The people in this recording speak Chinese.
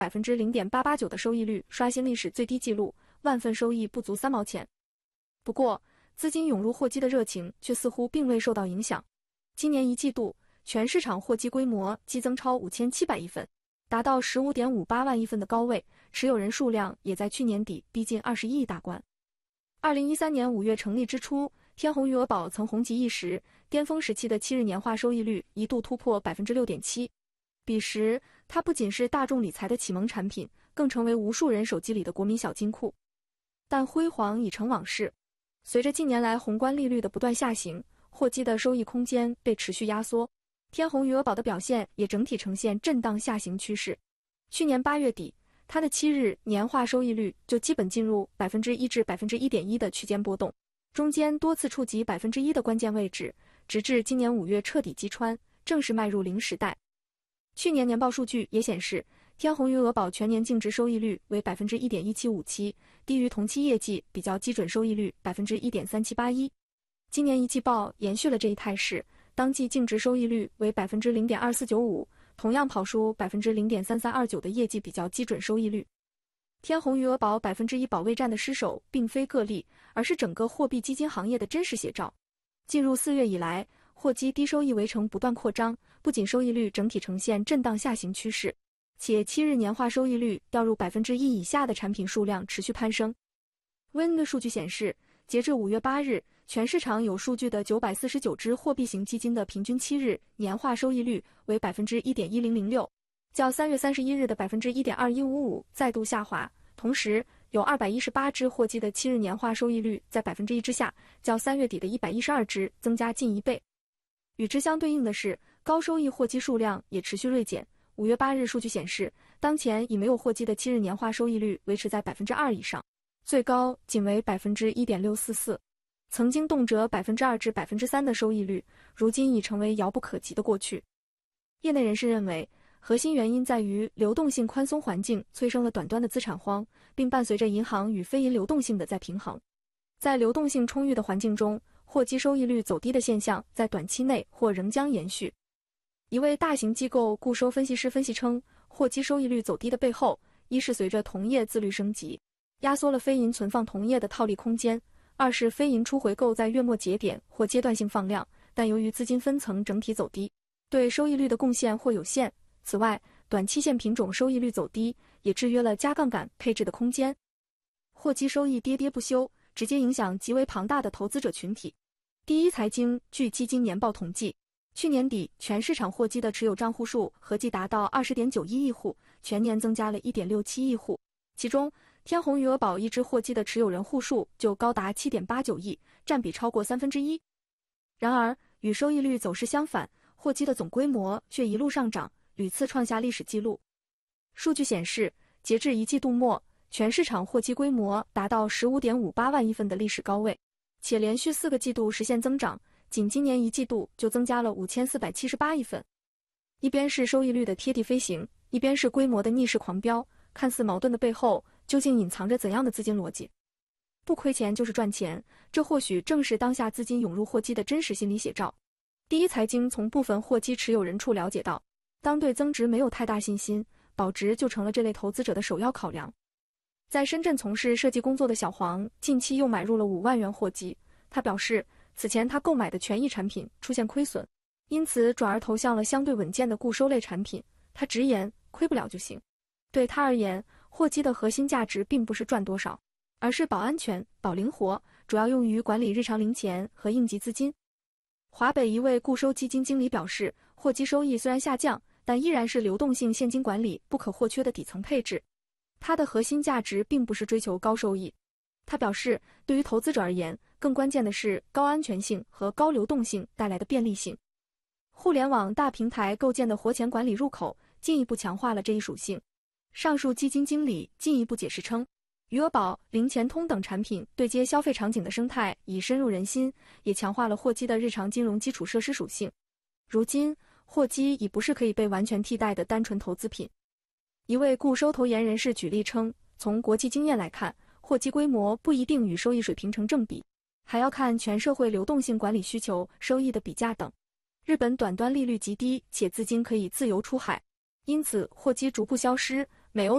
0.889%的收益率刷新历史最低纪录，万份收益不足3毛钱。不过，资金涌入货基的热情却似乎并未受到影响。今年一季度，全市场货基规模激增超5700亿份，达到15.58万亿份的高位，持有人数量也在去年底逼近21亿大关。2013年5月成立之初，天弘余额宝曾红极一时，巅峰时期的7日年化收益率一度突破 6.7%。彼时，它不仅是大众理财的启蒙产品，更成为无数人手机里的国民小金库。但辉煌已成往事，随着近年来宏观利率的不断下行，货基的收益空间被持续压缩，天弘余额宝的表现也整体呈现震荡下行趋势。去年8月底，它的7日年化收益率就基本进入 1% 至 1.1% 的区间波动，中间多次触及 1% 的关键位置，直至今年5月彻底击穿，正式迈入零时代。去年年报数据也显示，天弘余额宝全年净值收益率为 1.1757%， 低于同期业绩比较基准收益率 1.3781%。今年一季报延续了这一态势，当季净值收益率为 0.2495%， 同样跑输 0.3329% 的业绩比较基准收益率。天弘余额宝 1% 保卫战的失守并非个例，而是整个货币基金行业的真实写照。进入4月以来，货基低收益围城不断扩张，不仅收益率整体呈现震荡下行趋势，且7日年化收益率掉入 1% 以下的产品数量持续攀升。Win 的数据显示，截至5月8日，全市场有数据的949只货币型基金的平均7日年化收益率为 1.1006%， 较3月31日的 1.2155% 再度下滑。同时，有218只货基的7日年化收益率在 1% 之下，较3月底的112只增加近1倍。与之相对应的是，高收益货基数量也持续锐减。5月8日数据显示，当前已没有货基的7日年化收益率维持在 2% 以上，最高仅为 1.644%。曾经动辄 2% 至 3% 的收益率，如今已成为遥不可及的过去。业内人士认为，核心原因在于流动性宽松环境催生了短端的资产荒，并伴随着银行与非银流动性的再平衡。在流动性充裕的环境中，货基收益率走低的现象在短期内或仍将延续。一位大型机构固收分析师分析称，货基收益率走低的背后，一是随着同业自律升级，压缩了非银存放同业的套利空间；二是非银出回购在月末节点或阶段性放量，但由于资金分层整体走低，对收益率的贡献或有限。此外，短期限品种收益率走低，也制约了加杠杆配置的空间。货基收益跌跌不休，直接影响极为庞大的投资者群体。第一财经据基金年报统计，去年底全市场货基的持有账户数合计达到 20.91 亿户，全年增加了 1.67 亿户。其中，天弘余额宝一支货基的持有人户数就高达 7.89 亿，占比超过1/3。然而，与收益率走势相反，货基的总规模却一路上涨，屡次创下历史纪录。数据显示，截至一季度末，全市场货基规模达到 15.58 万亿份的历史高位，且连续4个季度实现增长，仅今年一季度就增加了5478亿份。一边是收益率的贴地飞行，一边是规模的逆势狂飙，看似矛盾的背后，究竟隐藏着怎样的资金逻辑？不亏钱就是赚钱，这或许正是当下资金涌入货基的真实心理写照。第一财经从部分货基持有人处了解到，当对增值没有太大信心，保值就成了这类投资者的首要考量。在深圳从事设计工作的小黄，近期又买入了5万元货基。他表示，此前他购买的权益产品出现亏损，因此转而投向了相对稳健的固收类产品。他直言，亏不了就行。对他而言，货基的核心价值并不是赚多少，而是保安全、保灵活，主要用于管理日常零钱和应急资金。华北一位固收基金经理表示，货基收益虽然下降，但依然是流动性现金管理不可或缺的底层配置。它的核心价值并不是追求高收益。他表示，对于投资者而言，更关键的是高安全性和高流动性带来的便利性。互联网大平台构建的活钱管理入口进一步强化了这一属性。上述基金经理进一步解释称，余额宝、零钱通等产品对接消费场景的生态已深入人心，也强化了货基的日常金融基础设施属性。如今，货基已不是可以被完全替代的单纯投资品。一位固收投研人士举例称，从国际经验来看，货基规模不一定与收益水平成正比，还要看全社会流动性管理需求、收益的比价等。日本短端利率极低，且资金可以自由出海，因此货基逐步消失， 美欧